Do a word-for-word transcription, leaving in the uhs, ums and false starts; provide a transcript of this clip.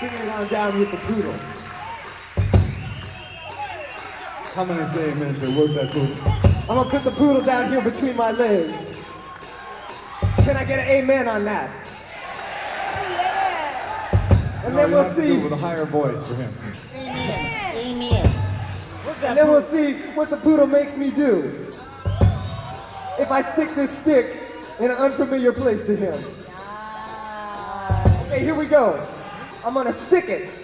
bringing it on down with the poodle. How many say amen to work that poodle? I'm gonna put the poodle down here between my legs. Can I get an amen on that? And No, then you we'll have to do see. it with a higher voice for him. Amen. Amen. And then we'll see what the poodle makes me do. If I stick this stick in an unfamiliar place to him. Okay, here we go. I'm gonna stick it